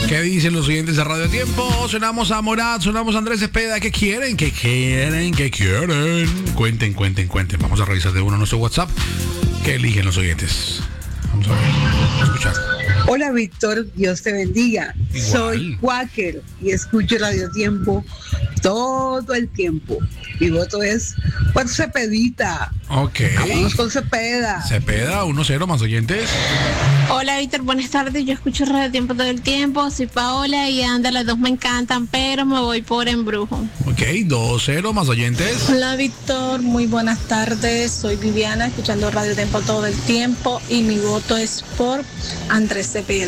¿Qué dicen los oyentes de Radio Tiempo? Sonamos a Morat, sonamos a Andrés Cepeda. ¿Qué quieren? ¿Qué quieren? ¿Qué quieren? Cuenten. Vamos a revisar de uno nuestro WhatsApp. ¿Qué eligen los oyentes? Vamos a ver, a escuchar. Hola Víctor, Dios te bendiga. Igual. Soy Quaker y escucho Radio Tiempo todo el tiempo. Mi voto es por Cepedita. Ok. Vamos con Cepeda. Cepeda, 1-0 más oyentes. Hola Víctor, buenas tardes. Yo escucho Radio Tiempo todo el tiempo. Soy Paola y anda, las dos me encantan, pero me voy por Embrujo. Ok, 2-0 más oyentes. Hola Víctor, muy buenas tardes. Soy Viviana, escuchando Radio Tiempo todo el tiempo y mi voto es por Andrés Cepeda.